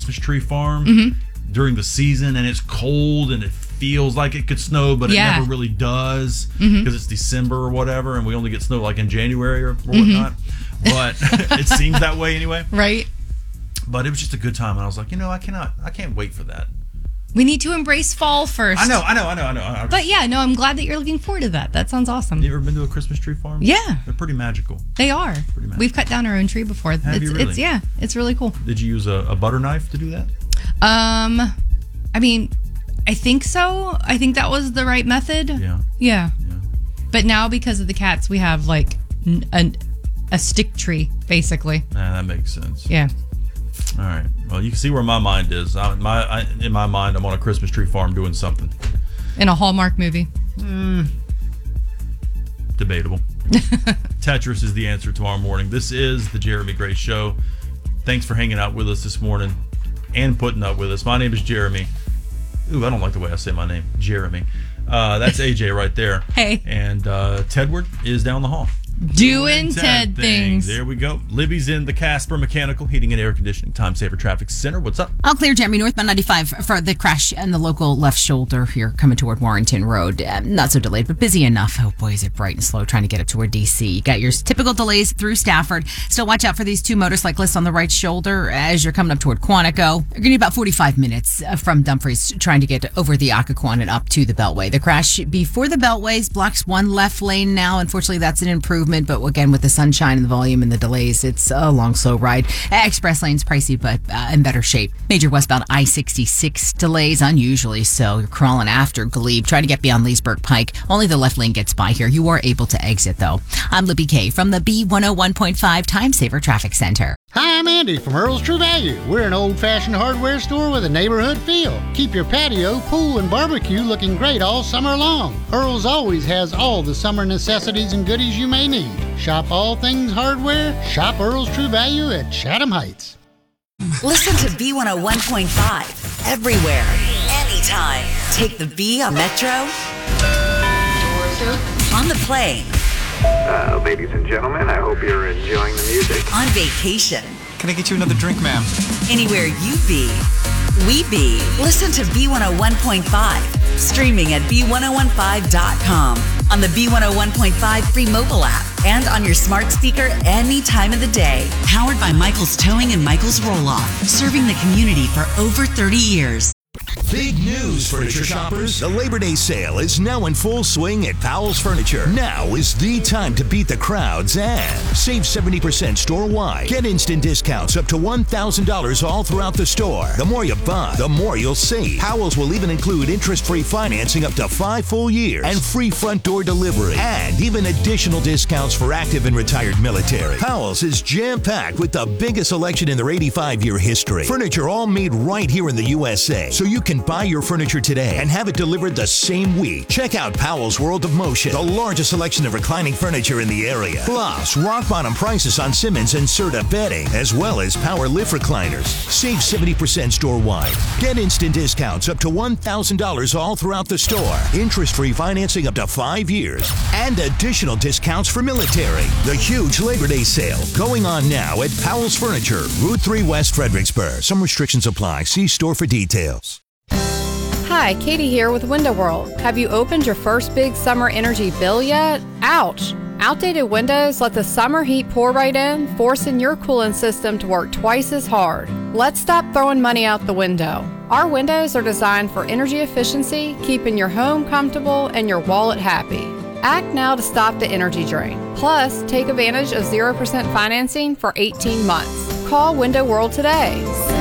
Christmas tree farm during the season, and it's cold and it feels like it could snow, but it never really does because it's December or whatever, and we only get snow like in January or whatnot. But it seems that way anyway. Right. But it was just a good time, and I was like, I can't wait for that. We need to embrace fall first. I know. But yeah, no, I'm glad that you're looking forward to that. That sounds awesome. You ever been to a Christmas tree farm? Yeah. They're pretty magical. They are. Pretty magical. We've cut down our own tree before. Have you really? It's really cool. Did you use a butter knife to do that? I mean, I think so. I think that was the right method. Yeah. But now because of the cats, we have like a stick tree, basically. Nah, that makes sense. Yeah. All right. Well, you can see where my mind is. In my mind, I'm on a Christmas tree farm doing something. In a Hallmark movie. Debatable. Tetris is the answer tomorrow morning. This is the Jeremy Gray Show. Thanks for hanging out with us this morning and putting up with us. My name is Jeremy. Ooh, I don't like the way I say my name. Jeremy. That's AJ right there. Hey. And Tedward is down the hall. Doing Ted things. There we go. Libby's in the Casper Mechanical Heating and Air Conditioning Time Saver Traffic Center. What's up? All clear, Jeremy. Northbound 95 for the crash and the local left shoulder here coming toward Warrington Road. Not so delayed, but busy enough. Oh boy, is it bright and slow trying to get up toward DC. You got your typical delays through Stafford. Still watch out for these two motorcyclists on the right shoulder as you're coming up toward Quantico. You're going to need about 45 minutes from Dumfries trying to get over the Occoquan and up to the Beltway. The crash before the Beltways blocks one left lane now. Unfortunately, that's an improvement, but again, with the sunshine and the volume and the delays, it's a long, slow ride. Express lane's pricey, but in better shape. Major westbound I-66 delays, unusually so. You're crawling after Glebe. Try to get beyond Leesburg Pike. Only the left lane gets by here. You are able to exit, though. I'm Libby K from the B101.5 Time Saver Traffic Center. Hi, I'm Andy from Earl's True Value. We're an old-fashioned hardware store with a neighborhood feel. Keep your patio, pool, and barbecue looking great all summer long. Earl's always has all the summer necessities and goodies you may need. Shop all things hardware. Shop Earl's True Value at Chatham Heights. Listen to B101.5 everywhere, anytime. Take the B on Metro, on the plane, ladies and gentlemen, I hope you're enjoying the music. on vacation, Can I get you another drink, ma'am? anywhere you be, we be. Listen to B101.5, streaming at B1015.com, on the B101.5 free mobile app, and on your smart speaker any time of the day. Powered by Michael's Towing and Michael's Roll-Off, serving the community for over 30 years. Big news, furniture shoppers. The Labor Day sale is now in full swing at Powell's Furniture. Now is the time to beat the crowds and save 70% store-wide. Get instant discounts up to $1,000 all throughout the store. The more you buy, the more you'll save. Powell's will even include interest-free financing up to 5 full years and free front door delivery and even additional discounts for active and retired military. Powell's is jam-packed with the biggest selection in their 85-year history. Furniture all made right here in the USA, so you can buy your furniture today and have it delivered the same week. Check out Powell's World of Motion, the largest selection of reclining furniture in the area. Plus, rock-bottom prices on Simmons and Serta bedding, as well as power lift recliners. Save 70% store-wide. Get instant discounts up to $1,000 all throughout the store. Interest-free financing up to 5 years. And additional discounts for military. The huge Labor Day sale going on now at Powell's Furniture, Route 3 West, Fredericksburg. Some restrictions apply. See store for details. Hi, Katie here with Window World. Have you opened your first big summer energy bill yet? Ouch! Outdated windows let the summer heat pour right in, forcing your cooling system to work twice as hard. Let's stop throwing money out the window. Our windows are designed for energy efficiency, keeping your home comfortable and your wallet happy. Act now to stop the energy drain. Plus, take advantage of 0% financing for 18 months. Call Window World today.